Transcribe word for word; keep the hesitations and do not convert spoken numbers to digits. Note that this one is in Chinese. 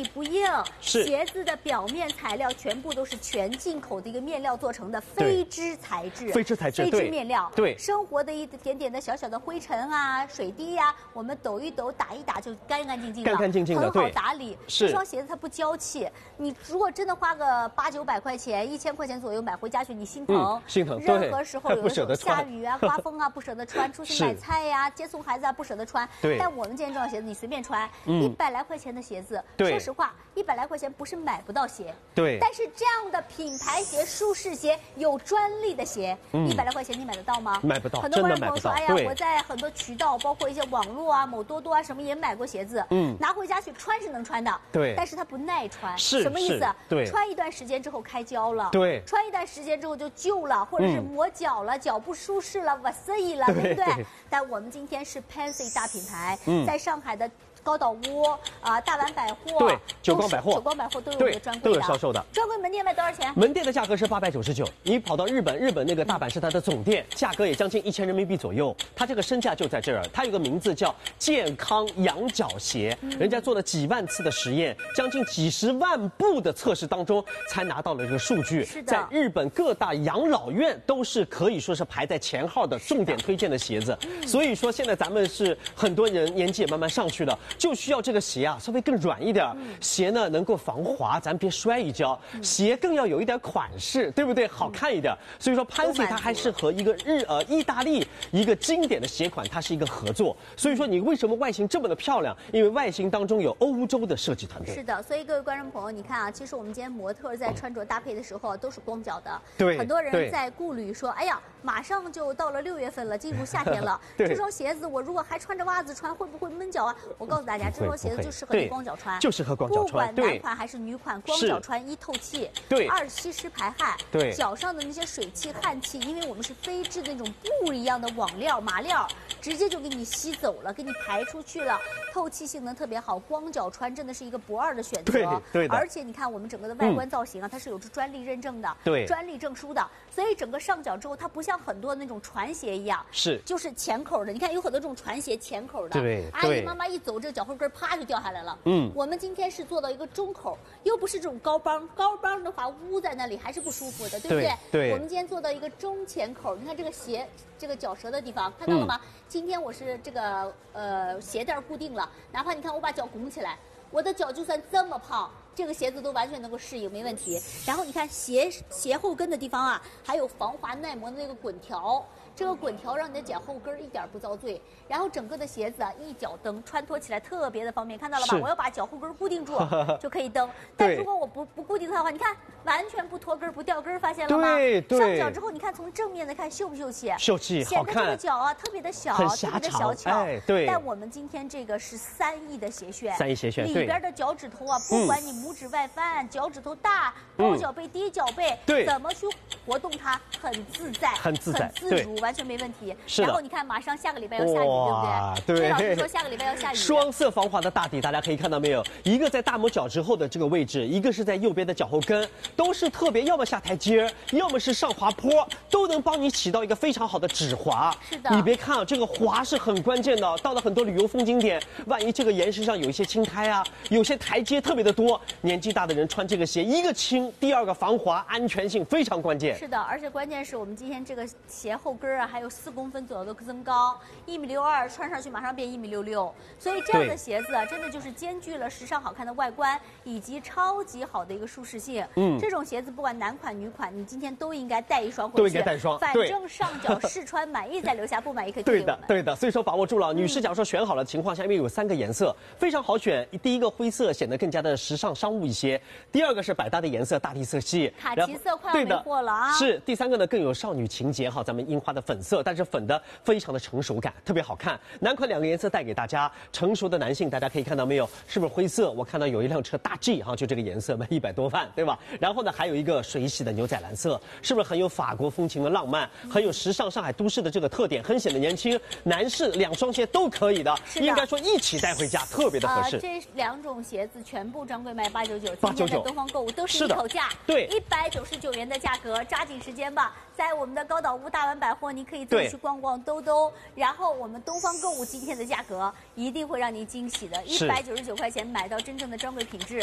细不硬， 是鞋子的表面材料全部都是全进口的一个面料做成的非织材质， 非织材质， 非织面料， 对， 生活的一点点的小小的灰尘啊、水滴呀、啊，我们抖一抖、打一打就干干净净了， 干干净净的， 很好打理。 是， 这双鞋子它不娇气，你如果真的花个八九百块钱、一千块钱左右买回家去，你心疼， 嗯、心疼。 任何时候有的时候下雨啊、刮风啊不舍得穿，出去买菜呀、啊、接送孩子啊不舍得穿。 对。 但我们今天这双鞋子你随便穿，一百来块钱的鞋子， 对， 说实话，一百来块钱不是买不到鞋， 对。 但是这样的品牌鞋、舒适鞋、有专利的鞋，一百来块钱你买得到吗？ 买不到。 很多观众朋友说，哎呀， 对我在很多渠道，包括一些网络啊、某多多啊什么也买过鞋子，嗯，拿回家去穿是能穿的， 对， 但是它不耐穿， 是什么意思？ 对， 穿一段时间之后开胶了， 对， 穿一段时间之后就旧了，或者是磨脚了，脚不舒适了，瓦色意了，对不对？但我们今天是 Pansy 大品牌，在上海的高岛屋啊、大丸百货， 对，久光百货， 久光百货都有我们的专柜的， 都有销售的。 专柜门店卖多少钱？ 门店的价格是八百九十九，你跑到日本，日本那个大阪是它的总店，价格也将近一千人民币左右。它这个身价就在这儿，它有个名字叫健康羊角鞋，嗯、人家做了几万次的实验，将近几十万步的测试当中，才拿到了这个数据。 是的， 在日本各大养老院都是可以说是排在前号的重点推荐的鞋子。嗯、所以说现在咱们是很多人年纪也慢慢上去了，就需要这个鞋啊稍微更软一点，嗯、鞋呢能够防滑，咱别摔一跤。嗯、鞋更要有一点款式，对不对？好看一点。嗯、所以说 Pansy 它还是和一个日呃意大利一个经典的鞋款，它是一个合作。所以说你为什么外形这么的漂亮？因为外形当中有欧洲的设计团队。 是的，所以各位观众朋友，你看啊，其实我们今天模特在穿着搭配的时候都是光脚的。 对， 很多人在顾虑说，哎呀，马上就到了六月份了，进入夏天了，这双鞋子我如果还穿着袜子穿，会不会闷脚啊？我告诉大家，这双鞋子就适合你光脚穿， 就适合光脚穿， 不管男款还是女款，光脚穿一透气， 对， 二吸湿排汗， 对， 脚上的那些水汽、汗气，因为我们是非织的那种布一样的网料、麻料，直接就给你吸走了，给你排出去了，透气性能特别好，光脚穿真的是一个不二的选择。 对，对的。 而且你看我们整个的外观造型啊，嗯、它是有专利认证的， 对， 专利证书的，所以整个上脚之后，它不像很多那种船鞋一样， 是， 就是前口的。你看有很多这种船鞋前口的， 对， 阿姨妈妈一走，这个脚后跟啪就掉下来了。嗯，我们今天是做到一个中口，又不是这种高帮，高帮的话捂在那里还是不舒服的，对不对？ 对， 我们今天做到一个中前口，你看这个鞋这个脚舌的地方，看到了吗？嗯、今天我是这个呃鞋带固定了，哪怕你看我把脚拱起来，我的脚就算这么胖，这个鞋子都完全能够适应，没问题。然后你看鞋鞋后跟的地方啊，还有防滑耐磨的那个滚条，这个滚条让你的脚后跟一点不遭罪。然后整个的鞋子啊，一脚蹬，穿脱起来特别的方便，看到了吧？我要把脚后跟固定住就可以蹬。但如果我不不固定它的话，你看完全不脱跟不掉跟，发现了吗？ 对对。 上脚之后，你看从正面的看秀不秀气？ 秀气，好看。 显得这个脚啊特别的小， 很特别的小巧。 哎，对。 但我们今天这个是三亿的鞋楦， 三亿鞋楦， 里边的脚趾头啊，不管你拇指外翻、脚趾头大、高脚背、低脚背， 对， 怎么去活动它，很自在， 很自在， 很自如，完全没问题。 是的。 然后你看，马上下个礼拜要下雨，对不对？ 对。 老师说下个礼拜要下雨。 双色防滑的大底，大家可以看到没有？一个在大拇脚趾后的这个位置，一个是在右边的脚后跟，都是特别，要么下台阶，要么是上滑坡，都能帮你起到一个非常好的止滑。 是的。 你别看啊，这个滑是很关键的。到了很多旅游风景点，万一这个岩石上有一些青苔啊，有些台阶特别的多，年纪大的人穿这个鞋，一个轻，第二个防滑，安全性非常关键。 是的，而且关键是我们今天这个鞋后跟啊，还有四公分左右的增高，一米六二，穿上去马上变一米六六。所以这样的鞋子啊，真的就是兼具了时尚好看的外观，以及超级好的一个舒适性。嗯，这种鞋子不管男款女款，你今天都应该带一双回去。 都应该带一双。 反正上脚试穿满意再留下，不满意可以退给我们。 对的，对的。所以说把握住了，女士假如说选好了情况下，因为有三个颜色非常好选。第一个灰色显得更加的时尚商务一些，第二个是百搭的颜色大地色系， 卡其色快要没货了啊。 是，第三个呢更有少女情节哈，咱们樱花的粉色，但是粉的非常的成熟感，特别好看。男款两个颜色带给大家，成熟的男性大家可以看到没有，是不是灰色？我看到有一辆车大 G 哈，就这个颜色卖一百多万，对吧？然后呢还有一个水洗的牛仔蓝色，是不是很有法国风情的浪漫，很有时尚上海都市的这个特点，很显得年轻。男士两双鞋都可以的，应该说一起带回家特别的合适。 呃、这两种鞋子全部专柜卖八九九，今天的东方购物都是一口价， 对， 一百九十九元的价格，抓紧时间吧。在我们的高岛屋大丸百货，你可以自己去逛逛兜兜。然后我们东方购物今天的价格一定会让您惊喜的，一百九十九块钱买到真正的专柜品质。